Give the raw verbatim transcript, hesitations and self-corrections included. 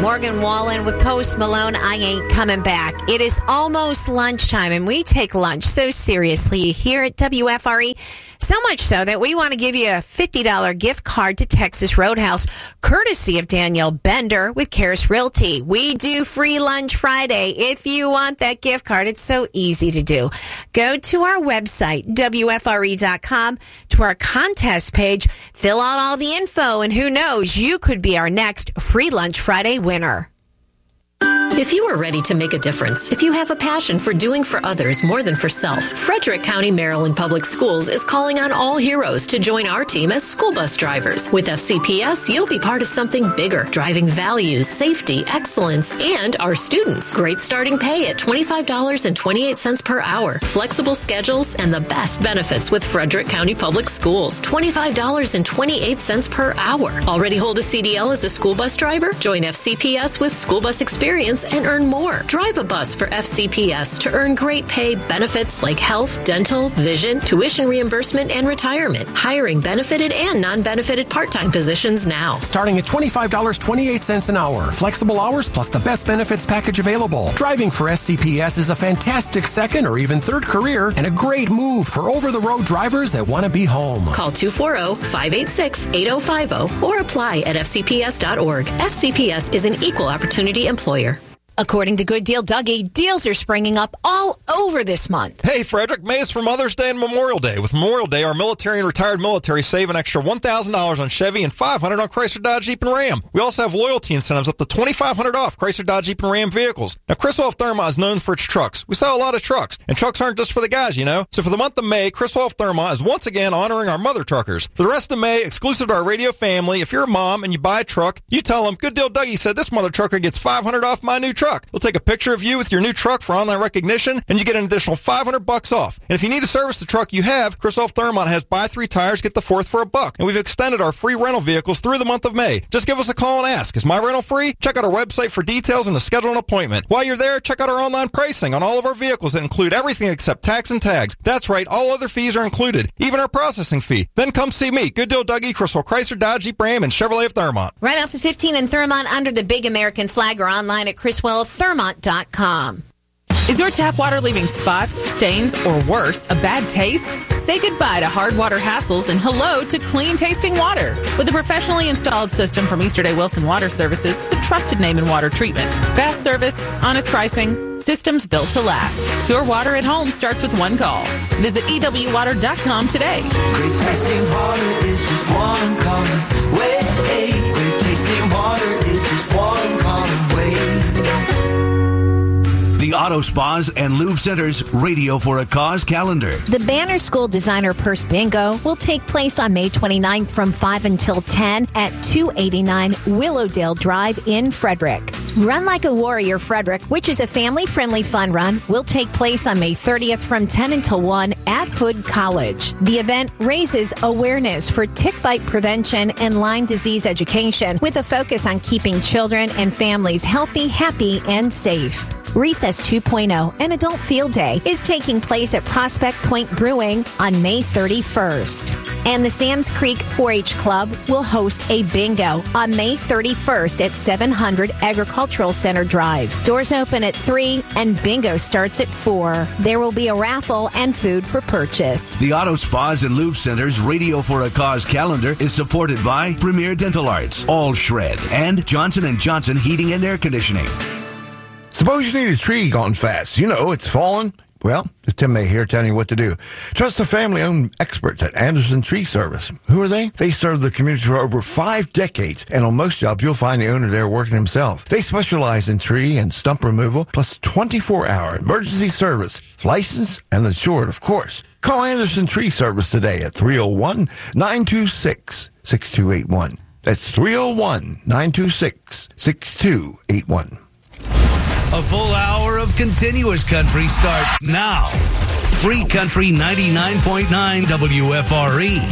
Morgan Wallen with Post Malone, I Ain't Coming Back. It is almost lunchtime, and we take lunch so seriously here at W F R E. So much so that we want to give you a fifty dollars gift card to Texas Roadhouse, courtesy of Danielle Bender with Karis Realty. We do free lunch Friday. If you want that gift card, it's so easy to do. Go to our website, W F R E dot com, to our contest page, fill out all the info, and who knows, you could be our next free lunch Friday winner. If you are ready to make a difference, if you have a passion for doing for others more than for self, Frederick County, Maryland Public Schools is calling on all heroes to join our team as school bus drivers. With F C P S, you'll be part of something bigger, driving values, safety, excellence, and our students. Great starting pay at twenty-five dollars and twenty-eight cents per hour. Flexible schedules and the best benefits with Frederick County Public Schools. twenty-five dollars and twenty-eight cents per hour. Already hold a C D L as a school bus driver? Join F C P S with school bus experience and earn more. Drive a bus for F C P S to earn great pay benefits like health, dental, vision, tuition reimbursement, and retirement. Hiring benefited and non-benefited part-time positions now. Starting at twenty-five dollars and twenty-eight cents an hour. Flexible hours plus the best benefits package available. Driving for F C P S is a fantastic second or even third career and a great move for over-the-road drivers that want to be home. Call two four zero, five eight six, eight zero five zero or apply at F C P S dot org. F C P S is an equal opportunity employer. According to Good Deal Dougie, deals are springing up all over this month. Hey, Frederick, May is for Mother's Day and Memorial Day. With Memorial Day, our military and retired military save an extra one thousand dollars on Chevy and five hundred dollars on Chrysler, Dodge, Jeep, and Ram. We also have loyalty incentives up to twenty-five hundred dollars off Chrysler, Dodge, Jeep, and Ram vehicles. Now, Criswell Thermont is known for its trucks. We sell a lot of trucks, and trucks aren't just for the guys, you know. So for the month of May, Criswell Thermont is once again honoring our mother truckers. For the rest of May, exclusive to our radio family, if you're a mom and you buy a truck, you tell them, Good Deal Dougie said this mother trucker gets five hundred dollars off my new truck. We'll take a picture of you with your new truck for online recognition, and you get an additional five hundred bucks off. And if you need to service the truck you have, Criswell Thermont has buy three tires, get the fourth for a buck. And we've extended our free rental vehicles through the month of May. Just give us a call and ask, is my rental free? Check out our website for details and to schedule an appointment. While you're there, check out our online pricing on all of our vehicles that include everything except tax and tags. That's right, all other fees are included, even our processing fee. Then come see me, Good Deal Dougie, Criswell Chrysler, Dodge, Jeep, Ram, and Chevrolet of Thermont. Right off the fifteen in Thermont under the big American flag or online at Criswell Thermont dot com. Is your tap water leaving spots, stains, or worse, a bad taste? Say goodbye to hard water hassles and hello to clean tasting water. With a professionally installed system from Easterday Wilson Water Services, the trusted name in water treatment. Fast service, honest pricing, systems built to last. Pure water at home starts with one call. Visit E W water dot com today. Great tasting water is just one call away. Great tasting water is just one call away. The Auto Spas and Lube Center's Radio for a Cause calendar. The Banner School Designer Purse Bingo will take place on May twenty-ninth from five until ten at two eighty-nine Willowdale Drive in Frederick. Run Like a Warrior Frederick, which is a family-friendly fun run, will take place on May thirtieth from ten until one at Hood College. The event raises awareness for tick bite prevention and Lyme disease education with a focus on keeping children and families healthy, happy, and safe. Recess two point oh, an adult field day, is taking place at Prospect Point Brewing on May thirty-first. And the Sam's Creek four H Club will host a bingo on May thirty-first at seven hundred Agricultural Center Drive. Doors open at three and bingo starts at four. There will be a raffle and food for purchase. The Auto Spas and Lube Center's Radio for a Cause calendar is supported by Premier Dental Arts, All Shred, and Johnson and Johnson Heating and Air Conditioning. Suppose you need a tree gone fast. You know, it's fallen. Well, it's Tim May here telling you what to do. Trust the family-owned experts at Anderson Tree Service. Who are they? They serve the community for over five decades, and on most jobs, you'll find the owner there working himself. They specialize in tree and stump removal, plus twenty-four hour emergency service. Licensed and insured, of course. Call Anderson Tree Service today at three oh one, nine two six, six two eight one. That's three oh one, nine two six, six two eight one. A full hour of continuous country starts now. Free Country ninety-nine point nine W F R E.